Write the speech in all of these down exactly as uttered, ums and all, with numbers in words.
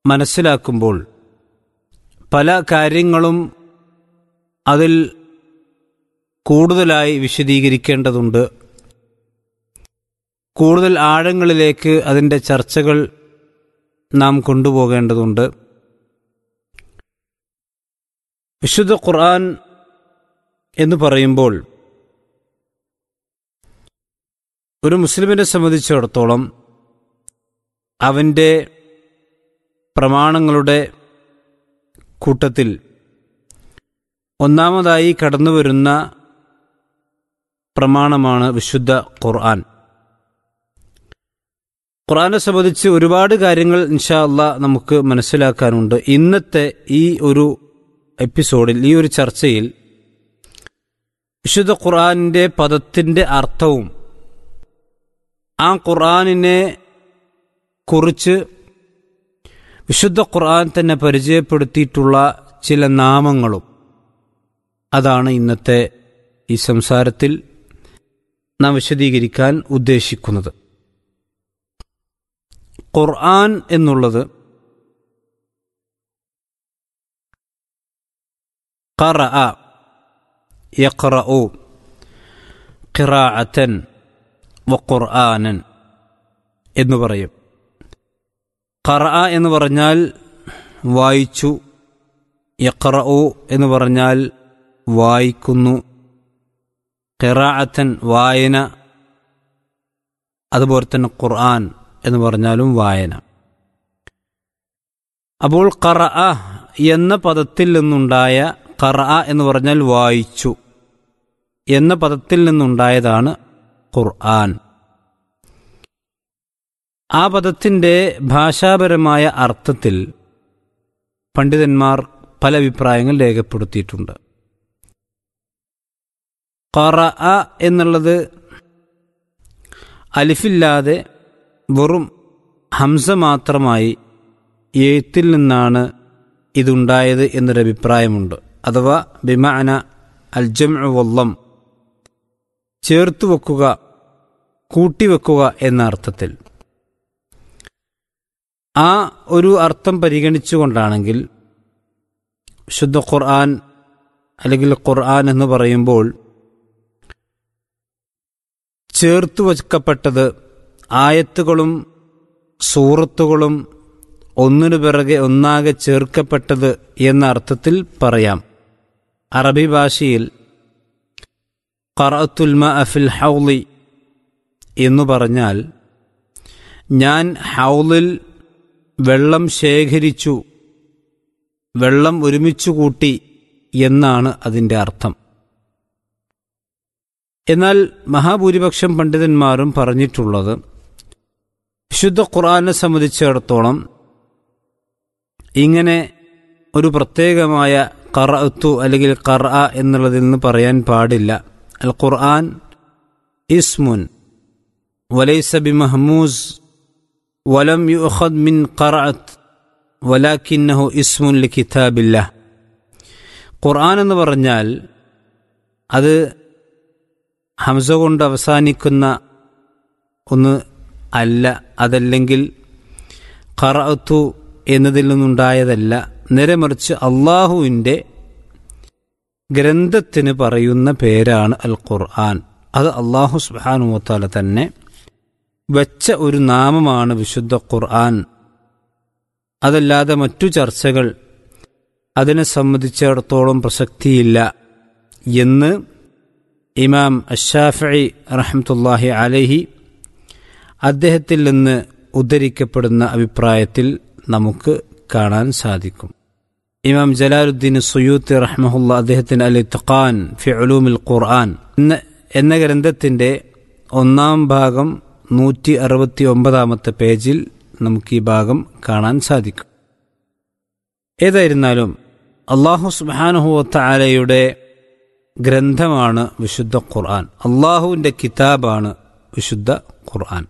മനസ്സിലാക്കുമ്പോൾ പല കാര്യങ്ങളും അതിൽ കൂടുതലായി വിശദീകരിക്കേണ്ടതുണ്ട്. കൂടുതൽ ആഴങ്ങളിലേക്ക് അതിൻ്റെ ചർച്ചകൾ നാം കൊണ്ടുപോകേണ്ടതുണ്ട്. വിശുദ്ധ ഖുർആൻ എന്ന് പറയുമ്പോൾ ഒരു മുസ്ലിമിനെ സംബന്ധിച്ചിടത്തോളം അവൻ്റെ പ്രമാണങ്ങളുടെ കൂട്ടത്തിൽ ഒന്നാമതായി കടന്നുവരുന്ന പ്രമാണമാണ് വിശുദ്ധ ഖുർആൻ. ഖുർആനെ സംബന്ധിച്ച് ഒരുപാട് കാര്യങ്ങൾ ഇൻഷാ അല്ലാഹ് നമുക്ക് മനസ്സിലാക്കാനുണ്ട്. ഇന്നത്തെ ഈ ഒരു എപ്പിസോഡിൽ, ഈ ഒരു ചർച്ചയിൽ വിശുദ്ധ ഖുർആനിൻ്റെ പദത്തിൻ്റെ അർത്ഥവും ആ ഖുർആനിനെ കുറിച്ച് വിശുദ്ധ ഖുർആൻ തന്നെ പരിചയപ്പെടുത്തിയിട്ടുള്ള ചില നാമങ്ങളും അതാണ് ഇന്നത്തെ ഈ സംസാരത്തിൽ നാം വിശദീകരിക്കാൻ ഉദ്ദേശിക്കുന്നത്. ഖുർആൻ എന്നുള്ളത് ഖറഅ യഖറഉ ഖിറാഅതൻ വഖുർആനൻ എന്ന് പറയും. ഖറഅ എന്ന് പറഞ്ഞാൽ വായിച്ചു, യഖറഉ എന്ന് പറഞ്ഞാൽ വായിക്കുന്നു, ഖിറാഅതൻ വായന, അതുപോലെ തന്നെ ഖുർആൻ എന്ന് പറഞ്ഞാലും വായന. അപ്പോൾ ഖറഅ എന്ന പദത്തിൽ നിന്നുണ്ടായ, ഖറഅ എന്ന് പറഞ്ഞാൽ വായിച്ചു എന്ന പദത്തിൽ നിന്നുണ്ടായതാണ് ഖുർആൻ. ആ പദത്തിൻ്റെ ഭാഷാപരമായ അർത്ഥത്തിൽ പണ്ഡിതന്മാർ പല അഭിപ്രായങ്ങൾ രേഖപ്പെടുത്തിയിട്ടുണ്ട്. ഖറഅ എന്നുള്ളത് അലിഫില്ലാതെ വെറും ഹംസ മാത്രമായി എഴുത്തിൽ നിന്നാണ് ഇതുണ്ടായത് എന്നൊരഭിപ്രായമുണ്ട്. അഥവാ ബിമഅന അൽ ജംഉ വല്ലം, ചേർത്തു വെക്കുക, കൂട്ടിവെക്കുക എന്ന അർത്ഥത്തിൽ. ആ ഒരു അർത്ഥം പരിഗണിച്ചുകൊണ്ടാണെങ്കിൽ ശുദ്ധ ഖുർആൻ അല്ലെങ്കിൽ ഖുർആൻ എന്ന് പറയുമ്പോൾ ചേർത്തു വയ്ക്കപ്പെട്ടത് ആയത്തുകളും സൂറത്തുകളും ഒന്നിനു പിറകെ ഒന്നാകെ ചേർക്കപ്പെട്ടത് എന്ന അർത്ഥത്തിൽ പറയാം. അറബി ഭാഷയിൽ ഖറഅത്തുൽ മാഅ ഫിൽ ഹൗളി എന്നു പറഞ്ഞാൽ ഞാൻ ഹൗളിൽ വെള്ളം ശേഖരിച്ചു, വെള്ളം ഒരുമിച്ചു കൂട്ടി എന്നാണ് അതിൻ്റെ അർത്ഥം. എന്നാൽ മഹാഭൂരിപക്ഷം പണ്ഡിതന്മാരും പറഞ്ഞിട്ടുള്ളത് വിശുദ്ധ ഖുർആനെ സംബന്ധിച്ചിടത്തോളം ഇങ്ങനെ ഒരു പ്രത്യേകമായ ഖറഅത്തു അല്ലെങ്കിൽ ഖറഅ എന്നുള്ളതിൽ നിന്ന് പറയാൻ പാടില്ല. അൽ ഖുർആൻ ഇസ്മുൻ വലൈസ ബിമഹ്മൂസ് വലം യുഖദ് മിൻ ഖറഅത്ത് വലാകിന്നഹു ഇസ്മുൻ ലികിതാബില്ലാഹ്. ഖുർആൻ എന്ന് പറഞ്ഞാൽ അത് ഹംസ കൊണ്ട് അവസാനിക്കുന്ന ഒന്ന് അല്ല, അതല്ലെങ്കിൽ ഖറഅത്തു എന്നതിൽ നിന്നുണ്ടായതല്ല. നേരെമറിച്ച് അള്ളാഹുവിൻ്റെ ഗ്രന്ഥത്തിന് പറയുന്ന പേരാണ് അൽ ഖുർആൻ. അത് അള്ളാഹു സുബ്ഹാനഹു വ തആല തന്നെ വച്ച ഒരു നാമമാണ് വിശുദ്ധ ഖുർആൻ. അതല്ലാതെ മറ്റു ചർച്ചകൾ അതിനെ സംബന്ധിച്ചിടത്തോളം പ്രസക്തിയില്ല എന്ന് ഇമാം അശ്ശാഫിഈ റഹ്മത്തുള്ളാഹി അലൈഹി അദ്ദേഹത്തിൽ നിന്ന് ഉദ്ധരിക്കപ്പെടുന്ന അഭിപ്രായത്തിൽ നമുക്ക് കാണാൻ സാധിക്കും. ഇമാം ജലാലുദ്ദീൻ സുയൂത്തി റഹ്മഹുല്ലാ അദ്ദേഹത്തിന് അൽ ഇത്ഖാൻ ഫി ഉലൂമിൽ ഖുർആൻ എന്ന എന്ന ഗ്രന്ഥത്തിൻ്റെ ഒന്നാം ഭാഗം നൂറ്റി അറുപത്തി ഒമ്പതാമത്തെ പേജിൽ നമുക്ക് ഈ ഭാഗം കാണാൻ സാധിക്കും. ഏതായിരുന്നാലും അല്ലാഹു സുബ്ഹാനഹു വ തആലയുടെ ഗ്രന്ഥമാണ് വിശുദ്ധ ഖുർആൻ. അള്ളാഹുവിൻ്റെ കിതാബാണ് വിശുദ്ധ ഖുർആൻ.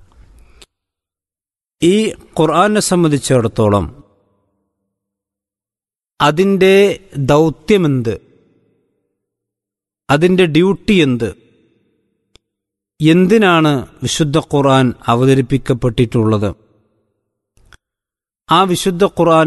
ഈ ഖുർആനെ സംബന്ധിച്ചിടത്തോളം അതിൻ്റെ ദൗത്യമെന്ത്, അതിൻ്റെ ഡ്യൂട്ടി എന്ത്, എന്തിനാണ് വിശുദ്ധ ഖുർആൻ അവതരിപ്പിക്കപ്പെട്ടിട്ടുള്ളത്, ആ വിശുദ്ധ ഖുർആൻ